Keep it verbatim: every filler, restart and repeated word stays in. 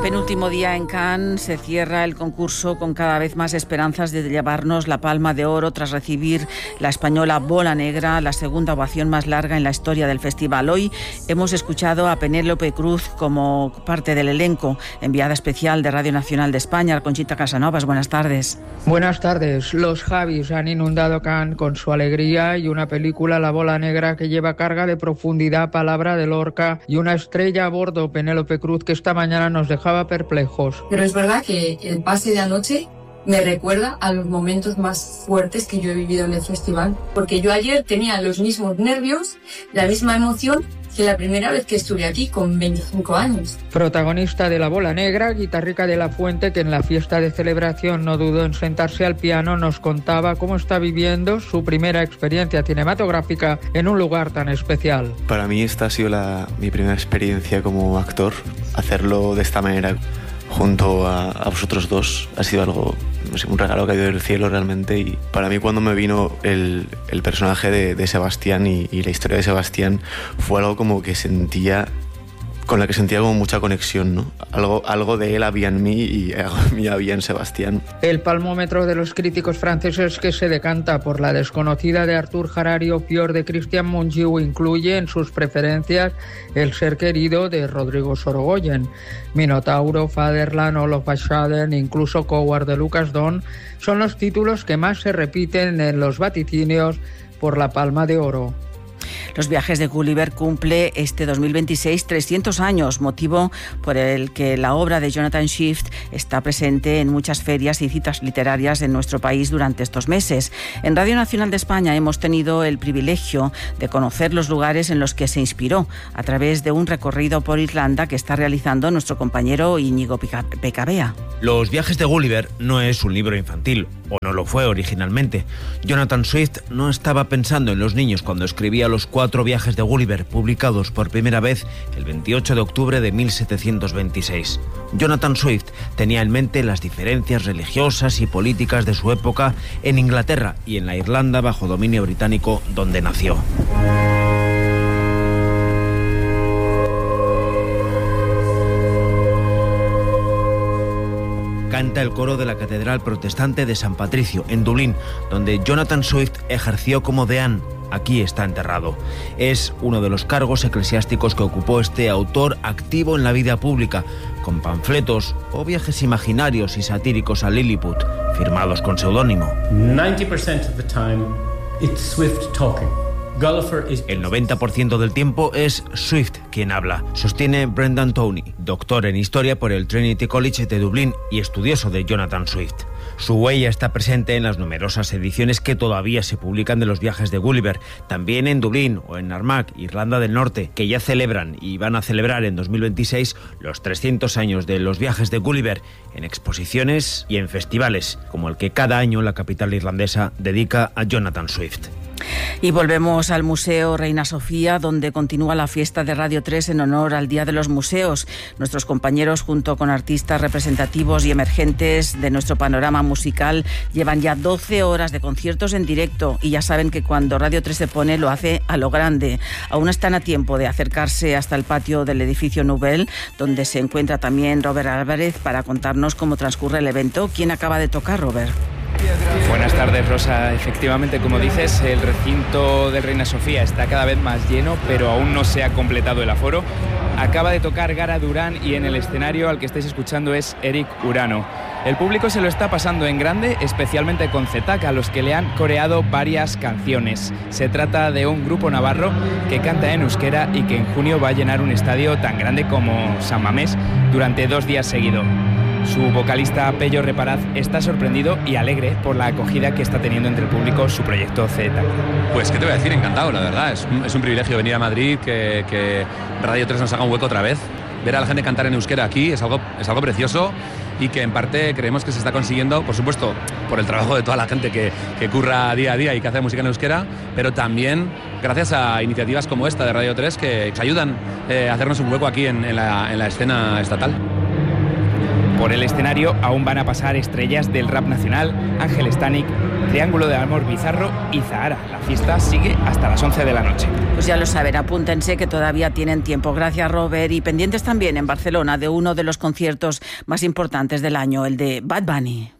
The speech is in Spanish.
Penúltimo día en Cannes, se cierra el concurso con cada vez más esperanzas de llevarnos la Palma de Oro tras recibir la española Bola Negra, la segunda ovación más larga en la historia del festival. Hoy hemos escuchado a Penélope Cruz como parte del elenco, enviada especial de Radio Nacional de España. Conchita Casanovas, buenas tardes. Buenas tardes. Los Javis han inundado Cannes con su alegría y una película, La Bola Negra, que lleva carga de profundidad, palabra de Lorca y una estrella a bordo, Penélope Cruz, que esta mañana nos dejaba perplejos. Pero es verdad que el pase de anoche me recuerda a los momentos más fuertes que yo he vivido en el festival, porque yo ayer tenía los mismos nervios, la misma emoción que la primera vez que estuve aquí con veinticinco años. Protagonista de La Bola Negra, Guitarrica de la Fuente, que en la fiesta de celebración no dudó en sentarse al piano, nos contaba cómo está viviendo su primera experiencia cinematográfica en un lugar tan especial. Para mí esta ha sido la, mi primera experiencia como actor. Hacerlo de esta manera junto a, a vosotros dos ha sido algo, no sé, un regalo caído del cielo realmente. Y para mí, cuando me vino el, el personaje de, de Sebastián y, y la historia de Sebastián, fue algo como que sentía, con la que sentía como mucha conexión, ¿no? Algo, algo de él había en mí y algo de mí había en Sebastián. El palmómetro de los críticos franceses, que se decanta por La desconocida de Artur Harari o Pior de Christian Mungiu, incluye en sus preferencias El ser querido de Rodrigo Sorogoyen. Minotauro, Fatherland, All of a Sudden, incluso Coward de Lucas Don son los títulos que más se repiten en los vaticinios por la Palma de Oro. Los viajes de Gulliver cumple este dos mil veintiséis trescientos años, motivo por el que la obra de Jonathan Swift está presente en muchas ferias y citas literarias en nuestro país durante estos meses. En Radio Nacional de España hemos tenido el privilegio de conocer los lugares en los que se inspiró a través de un recorrido por Irlanda que está realizando nuestro compañero Íñigo Pecabea. Los viajes de Gulliver no es un libro infantil, o no lo fue originalmente. Jonathan Swift no estaba pensando en los niños cuando escribía los cuatro viajes de Gulliver, publicados por primera vez el veintiocho de octubre de mil setecientos veintiséis. Jonathan Swift tenía en mente las diferencias religiosas y políticas de su época en Inglaterra y en la Irlanda bajo dominio británico, donde nació. Canta el coro de la Catedral Protestante de San Patricio, en Dublín, donde Jonathan Swift ejerció como deán. Aquí está enterrado. Es uno de los cargos eclesiásticos que ocupó este autor activo en la vida pública, con panfletos o viajes imaginarios y satíricos a Lilliput, firmados con seudónimo. ninety percent of the time, it's Swift talking. El noventa por ciento del tiempo es Swift quien habla, sostiene Brendan Towney, doctor en historia por el Trinity College de Dublín y estudioso de Jonathan Swift. Su huella está presente en las numerosas ediciones que todavía se publican de los viajes de Gulliver, también en Dublín o en Armagh, Irlanda del Norte, que ya celebran y van a celebrar en dos mil veintiséis los trescientos años de los viajes de Gulliver, en exposiciones y en festivales, como el que cada año la capital irlandesa dedica a Jonathan Swift. Y volvemos al Museo Reina Sofía, donde continúa la fiesta de Radio tres en honor al Día de los Museos. Nuestros compañeros, junto con artistas representativos y emergentes de nuestro panorama musical, llevan ya doce horas de conciertos en directo y ya saben que cuando Radio tres se pone lo hace a lo grande. Aún están a tiempo de acercarse hasta el patio del edificio Nubel, donde se encuentra también Robert Álvarez para contarnos cómo transcurre el evento. ¿Quién acaba de tocar, Robert? Buenas tardes, Rosa. Efectivamente, como dices, el recinto del Reina Sofía está cada vez más lleno, pero aún no se ha completado el aforo. Acaba de tocar Gara Durán y en el escenario al que estáis escuchando es Eric Urano. El público se lo está pasando en grande, especialmente con Zetac, a los que le han coreado varias canciones. Se trata de un grupo navarro que canta en euskera y que en junio va a llenar un estadio tan grande como San Mamés durante dos días seguidos. Su vocalista Pello Reparaz está sorprendido y alegre por la acogida que está teniendo entre el público su proyecto Zetac. Pues qué te voy a decir, encantado, la verdad. Es un, es un privilegio venir a Madrid, que, que Radio tres nos haga un hueco otra vez. Ver a la gente cantar en euskera aquí es algo, es algo precioso y que en parte creemos que se está consiguiendo, por supuesto, por el trabajo de toda la gente que, que curra día a día y que hace música en euskera, pero también gracias a iniciativas como esta de Radio tres que, que ayudan eh, a hacernos un hueco aquí en, en, la, en la escena estatal. Por el escenario aún van a pasar estrellas del rap nacional, Ángel Stanik, Triángulo de Amor Bizarro y Zahara. La fiesta sigue hasta las once de la noche. Pues ya lo saben, apúntense que todavía tienen tiempo. Gracias, Robert. Y pendientes también en Barcelona de uno de los conciertos más importantes del año, el de Bad Bunny.